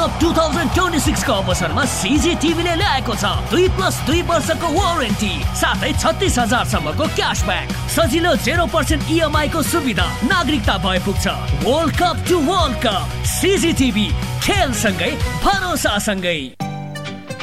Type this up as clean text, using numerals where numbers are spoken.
Cup 2026 को अवसरमा CGTV ले ल्याएको छ 2+2 वर्षको वारेन्टी साथै 36,000 सम्मको क्याशब्याक, सजिलो 0% EMI को सुविधा, नागरिकता भए पुग्छ। World cup to world cup, CGTV, खेल सँगै भरोसा सँगै।